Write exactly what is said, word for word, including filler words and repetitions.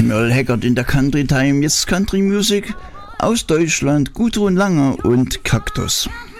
Merle Haggard in der Country Time, jetzt Country Music aus Deutschland, Gudrun Langer und Kaktus.